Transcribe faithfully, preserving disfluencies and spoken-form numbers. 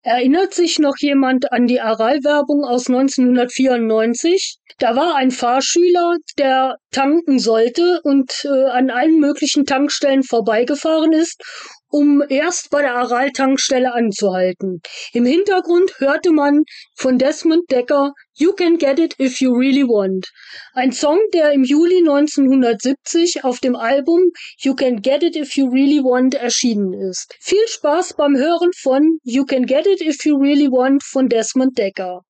Erinnert sich noch jemand an die Aral-Werbung aus neunzehnhundertvierundneunzig? Da war ein Fahrschüler, der tanken sollte und äh, an allen möglichen Tankstellen vorbeigefahren ist, um erst bei der Aral-Tankstelle anzuhalten. Im Hintergrund hörte man von Desmond Dekker "You Can Get It If You Really Want", ein Song, der im Juli neunzehnhundertsiebzig auf dem Album "You Can Get It If You Really Want" erschienen ist. Viel Spaß beim Hören von "You Can Get It If You Really Want" von Desmond Dekker.